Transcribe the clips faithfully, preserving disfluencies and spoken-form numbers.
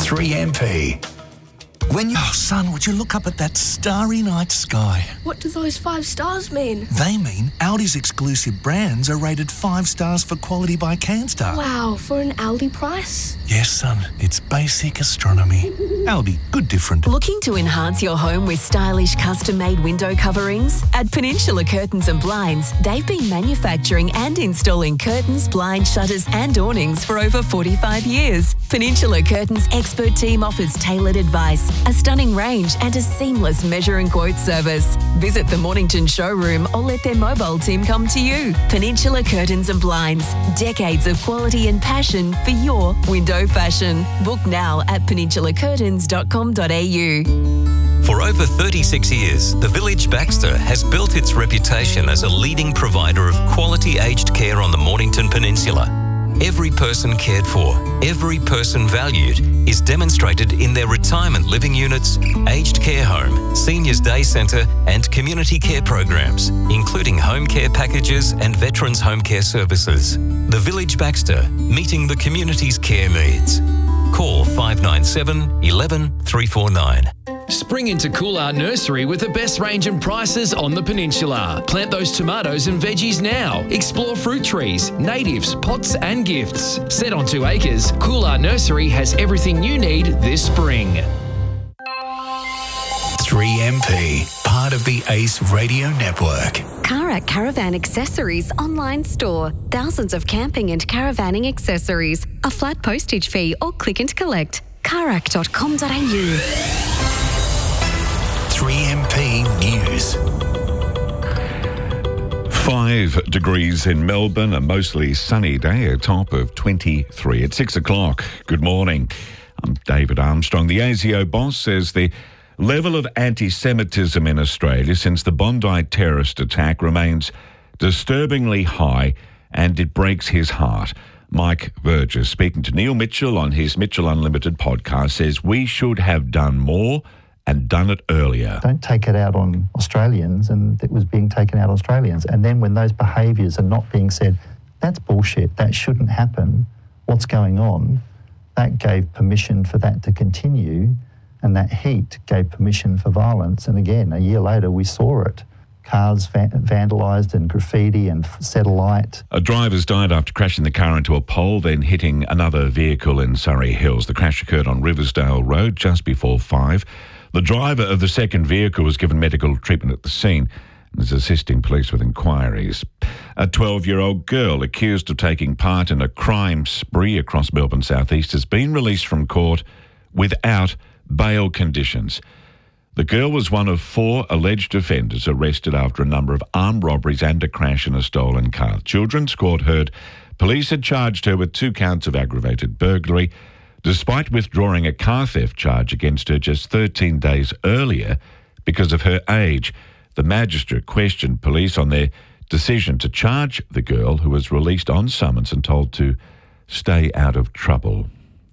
three M P. When you... Oh, son, would you look up at that starry night sky? What do those five stars mean? They mean Aldi's exclusive brands are rated five stars for quality by Canstar. Wow, for an Aldi price? Yes, son, it's basic astronomy. Aldi, good different. Looking to enhance your home with stylish custom-made window coverings? At Peninsula Curtains and Blinds, they've been manufacturing and installing curtains, blinds, shutters and awnings for over forty-five years. Peninsula Curtains' expert team offers tailored advice, a stunning range and a seamless measure and quote service. Visit the Mornington showroom or let their mobile team come to you. Peninsula Curtains and Blinds. Decades of quality and passion for your window fashion. Book now at peninsula curtains dot com dot a u. For over thirty-six years, the Village Baxter has built its reputation as a leading provider of quality aged care on the Mornington Peninsula. Every person cared for, every person valued is demonstrated in their retirement living units, aged care home, seniors day centre and community care programs, including home care packages and veterans home care services. The Village Baxter, meeting the community's care needs. Call five nine seven, one one, three four nine. Spring into Cool Art Nursery with the best range and prices on the peninsula. Plant those tomatoes and veggies now. Explore fruit trees, natives, pots and gifts. Set on two acres, Cool Art Nursery has everything you need this spring. three M P, part of the Ace Radio Network. Karak Caravan Accessories online store. Thousands of camping and caravanning accessories. A flat postage fee or click and collect. karak dot com dot a u. three M P News. Five degrees in Melbourne, a mostly sunny day, a top of twenty-three at six o'clock. Good morning. I'm David Armstrong. The A S I O boss says the level of anti-Semitism in Australia since the Bondi terrorist attack remains disturbingly high and it breaks his heart. Mike Burgess, speaking to Neil Mitchell on his Mitchell Unlimited podcast, says we should have done more and done it earlier. Don't take it out on Australians, and it was being taken out on Australians. And then when those behaviours are not being said, that's bullshit, that shouldn't happen, what's going on, that gave permission for that to continue, and that heat gave permission for violence. And again, a year later, we saw it. Cars va- vandalised and graffiti and set alight. A driver's died after crashing the car into a pole, then hitting another vehicle in Surrey Hills. The crash occurred on Riversdale Road just before five. The driver of the second vehicle was given medical treatment at the scene and is assisting police with inquiries. A twelve-year-old girl accused of taking part in a crime spree across Melbourne South East has been released from court without bail conditions. The girl was one of four alleged offenders arrested after a number of armed robberies and a crash in a stolen car. Children's Court heard police had charged her with two counts of aggravated burglary, despite withdrawing a car theft charge against her just thirteen days earlier because of her age. The magistrate questioned police on their decision to charge the girl, who was released on summons and told to stay out of trouble.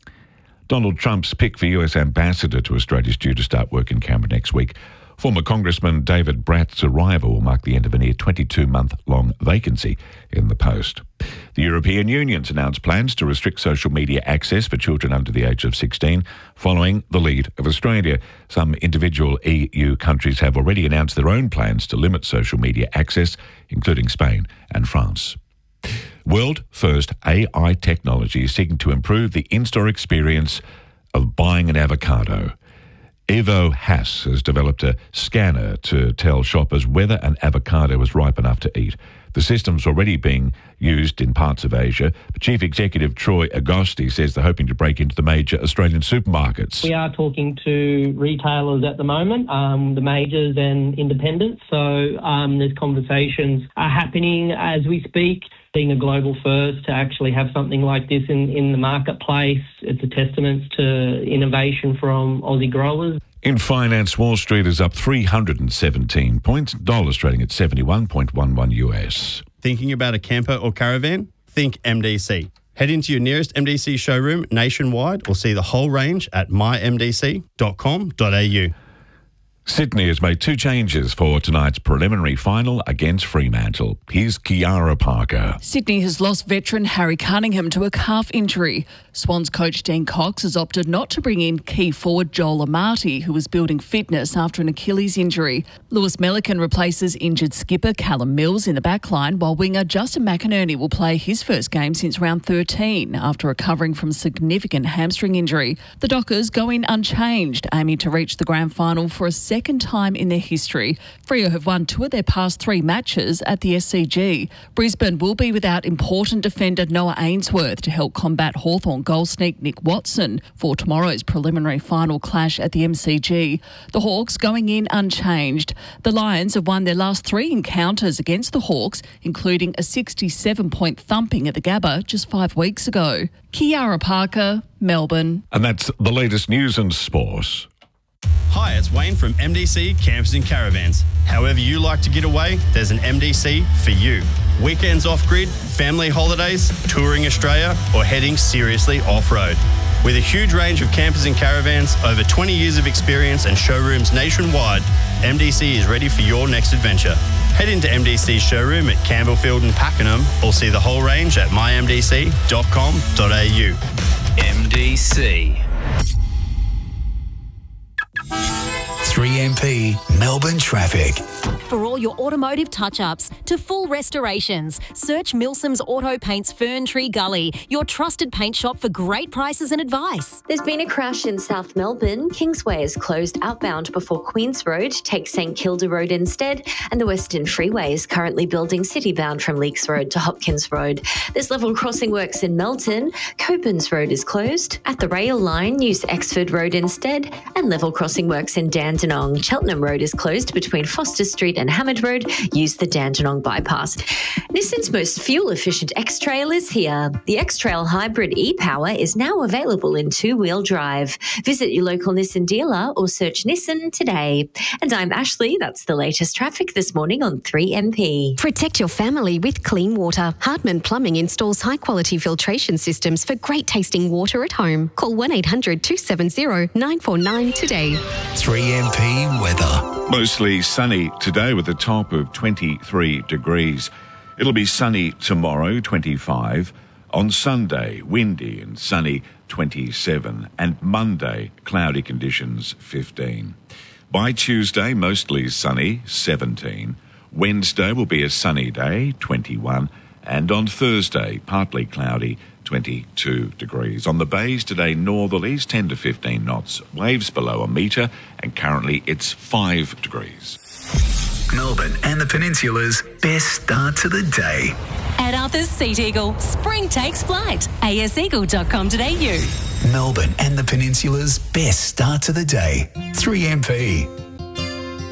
Donald Trump's pick for U S ambassador to Australia is due to start work in Canberra next week. Former Congressman David Bratt's arrival will mark the end of a near twenty-two-month-long vacancy in the post. The European Union's announced plans to restrict social media access for children under the age of sixteen, following the lead of Australia. Some individual E U countries have already announced their own plans to limit social media access, including Spain and France. World-first A I technology is seeking to improve the in-store experience of buying an avocado. Evo Hass has developed a scanner to tell shoppers whether an avocado is ripe enough to eat. The system's already being used in parts of Asia, but Chief Executive Troy Agosti says they're hoping to break into the major Australian supermarkets. We are talking to retailers at the moment, um, the majors and independents, so um, there's conversations are happening as we speak. Being a global first to actually have something like this in, in the marketplace, it's a testament to innovation from Aussie growers. In finance, Wall Street is up three hundred seventeen points, dollars trading at seventy-one point one one U S. Thinking about a camper or caravan? Think M D C. Head into your nearest M D C showroom nationwide or see the whole range at my m d c dot com dot a u. Sydney has made two changes for tonight's preliminary final against Fremantle. Here's Kiara Parker. Sydney has lost veteran Harry Cunningham to a calf injury. Swans coach Dean Cox has opted not to bring in key forward Joel Amati, who was building fitness after an Achilles injury. Lewis Melican replaces injured skipper Callum Mills in the backline, while winger Justin McInerney will play his first game since round thirteen after recovering from significant hamstring injury. The Dockers go in unchanged, aiming to reach the grand final for a second time in their history. Freo have won two of their past three matches at the S C G. Brisbane will be without important defender Noah Ainsworth to help combat Hawthorn goal sneak Nick Watson for tomorrow's preliminary final clash at the M C G. The Hawks going in unchanged. The Lions have won their last three encounters against the Hawks, including a sixty-seven point thumping at the Gabba just five weeks ago. Kiara Parker, Melbourne. And that's the latest news and sport. Hi, it's Wayne from M D C Campers and Caravans. However you like to get away, there's an M D C for you. Weekends off-grid, family holidays, touring Australia, or heading seriously off-road. With a huge range of campers and caravans, over twenty years of experience and showrooms nationwide, M D C is ready for your next adventure. Head into M D C's showroom at Campbellfield and Pakenham, or see the whole range at my m d c dot com dot a u. M D C. three M P Melbourne Traffic. For all your automotive touch-ups to full restorations, search Milsom's Auto Paints Ferntree Gully, your trusted paint shop for great prices and advice. There's been a crash in South Melbourne. Kingsway is closed outbound before Queens Road. Take St Kilda Road instead. And the Western Freeway is currently building citybound from Leakes Road to Hopkins Road. There's level crossing works in Melton. Copans Road is closed. At the rail line, use Exford Road instead. And level crossing works in Dandenong. Cheltenham Road is closed between Foster Street and Hammond Road. Use the Dandenong bypass. Nissan's most fuel-efficient X-Trail is here. The X-Trail Hybrid e-Power is now available in two-wheel drive. Visit your local Nissan dealer or search Nissan today. And I'm Ashley. That's the latest traffic this morning on three M P. Protect your family with clean water. Hardman Plumbing installs high-quality filtration systems for great-tasting water at home. Call one eight hundred two seven zero nine four nine today. three M P weather. Mostly sunny today with a top of twenty-three degrees. It'll be sunny tomorrow, twenty-five. On Sunday, windy and sunny, twenty-seven. And Monday, cloudy conditions, fifteen. By Tuesday, mostly sunny, seventeen. Wednesday will be a sunny day, twenty-one. And on Thursday, partly cloudy, twenty-two degrees. On the bays today, northerlies ten to fifteen knots, waves below a metre, and currently it's five degrees. Melbourne and the Peninsula's best start to the day. At Arthur's Seat Eagle, spring takes flight. a s eagle dot com dot a u. Melbourne and the Peninsula's best start to the day. three M P.